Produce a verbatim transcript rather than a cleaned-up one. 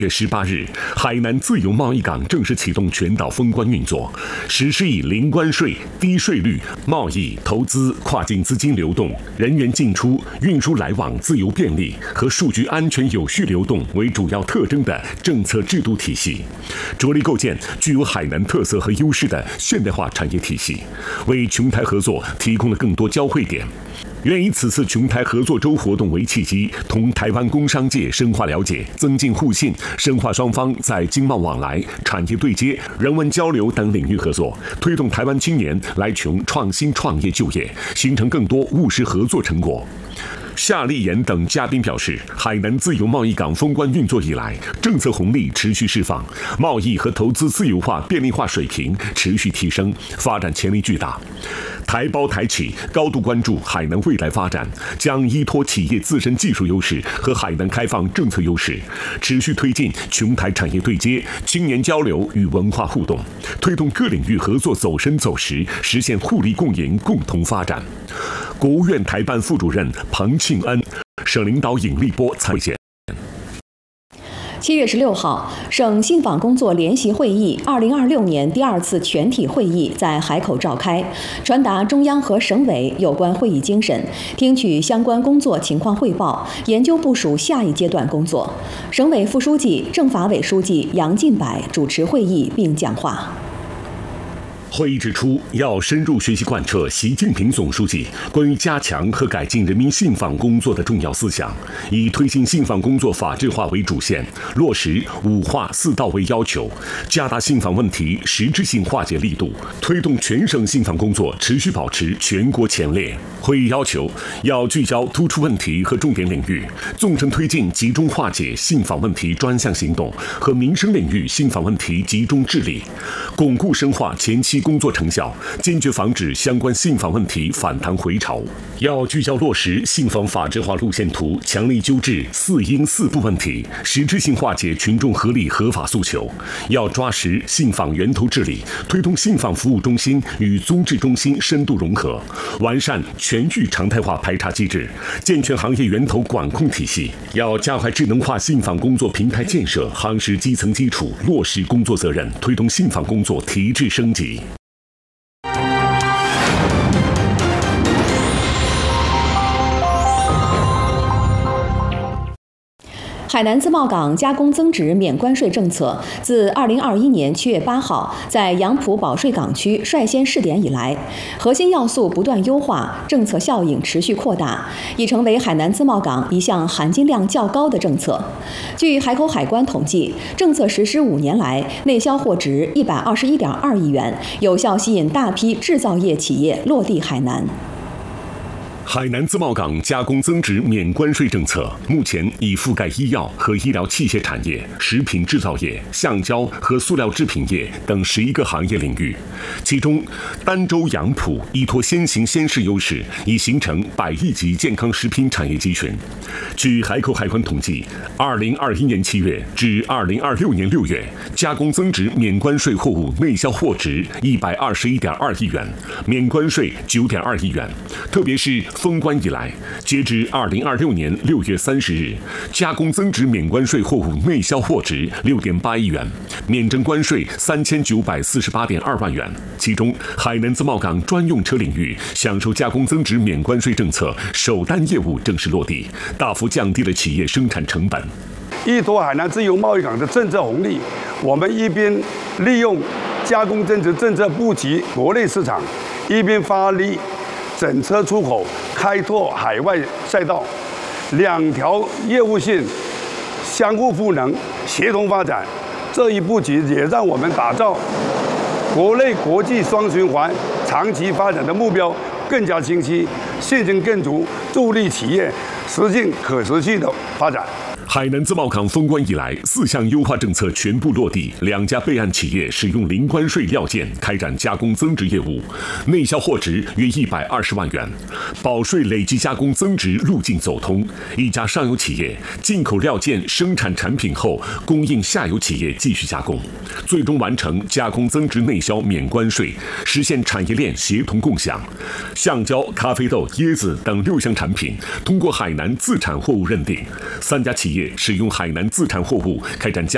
月十八日，海南自由贸易港正式启动全岛封关运作，实施以零关税、低税率、贸易、投资、跨境资金流动、人员进出、运输来往自由便利和数据安全有序流动为主要特征的政策制度体系，着力构建具有海南特色和优势的现代化产业体系，为琼台合作提供了更多交汇点。愿以此次琼台合作周活动为契机，同台湾工商界深化了解，增进互信，深化双方在经贸往来、产业对接、人文交流等领域合作，推动台湾青年来琼创新创业就业，形成更多务实合作成果。夏立言等嘉宾表示，海南自由贸易港封关运作以来，政策红利持续释放，贸易和投资自由化便利化水平持续提升，发展潜力巨大。台胞台企高度关注海南未来发展，将依托企业自身技术优势和海南开放政策优势，持续推进琼台产业对接、青年交流与文化互动，推动各领域合作走深走实，实现互利共赢、共同发展。国务院台办副主任彭庆恩、省领导尹立波参见。 七月十六号，省信访工作联席会议二零二六年第二次全体会议在海口召开，传达中央和省委有关会议精神，听取相关工作情况汇报，研究部署下一阶段工作。省委副书记、政法委书记杨进柏主持会议并讲话。 会议指出，要深入学习贯彻习近平总书记关于加强和改进人民信访工作的重要思想，以推进信访工作法治化为主线，落实五化四到位要求，加大信访问题实质性化解力度，推动全省信访工作持续保持全国前列。会议要求，要聚焦突出问题和重点领域，纵深推进集中化解信访问题专项行动和民生领域信访问题集中治理，巩固深化前期工作成效，坚决防止相关信访问题反弹回潮。要聚焦落实信访法治化路线图，强力纠治四因四不问题，实质性化解群众合理合法诉求。要抓实信访源头治理，推动信访服务中心与综治中心深度融合，完善全域常态化排查机制，健全行业源头管控体系。要加快智能化信访工作平台建设，夯实基层基础，落实工作责任，推动信访工作提质升级。 海南自贸港加工增值免关税政策自二零二一年七月八号在杨浦保税港区率先试点以来，核心要素不断优化，政策效应持续扩大，已成为海南自贸港一项含金量较高的政策。据海口海关统计，政策实施五年来，内销货值一百二十一点二亿元，有效吸引大批制造业企业落地海南。 海南自贸港加工增值免关税政策目前已覆盖医药和医疗器械产业、食品制造业、橡胶和塑料制品业等十一个行业领域。其中，儋州杨浦依托先行先试优势，已形成百亿级健康食品产业集群。据海口海关统计，二零二一年七月至二零二六年六月，加工增值免关税货物内销货值一百二十一点二亿元，免关税九点二亿元。特别是封关以来，截至二零二六年六月三十日，加工增值免关税货物内销货值六点八亿元，免征关税三千九百四十八点二万元。其中，海南自贸港专用车领域享受加工增值免关税政策首单业务正式落地，大幅降低了企业生产成本。 依托海南自由贸易港的政策红利，我们一边利用加工增值政策布局国内市场，一边发力整车出口，开拓海外赛道，两条业务线相互赋能，协同发展。这一布局也让我们打造国内国际双循环长期发展的目标更加清晰，信心更足，助力企业实现可持续的发展。 海南自贸港封关以来，四项优化政策全部落地，两家备案企业使用零关税料件开展加工增值业务，内销货值约一百二十万元，保税累计加工增值路径走通。一家上游企业进口料件生产产品后，供应下游企业继续加工，最终完成加工增值内销免关税，实现产业链协同共享。橡胶、咖啡豆、椰子等六项产品通过海南自产货物认定，三家企业使用海南自产货物开展加